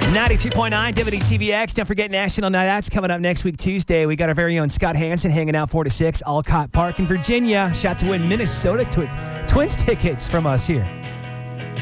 92.9 WTVX. Don't forget National Night Out's coming up next week, Tuesday. We got our very own Scott Hansen hanging out 4 to 6, Alcott Park in Virginia. Shot to win Minnesota Twins tickets from us here